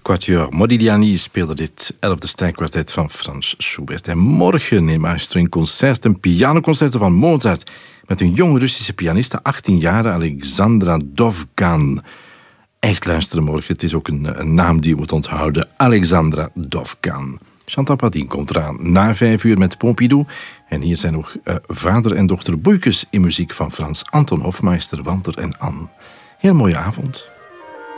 Quatuor Modigliani speelde dit 11e strijkkwartet van Frans Schubert. En morgen in Maestro in Concert een pianoconcerto van Mozart met een jonge Russische pianiste, 18 jaar, Alexandra Dovgan. Echt luisteren morgen, het is ook een naam die je moet onthouden. Alexandra Dovgan. Chantal Patin komt eraan na 5 uur met Pompidou. En hier zijn nog vader en dochter Boeikes in muziek van Frans Anton Hofmeister, Walter en Anne. Heel mooie avond.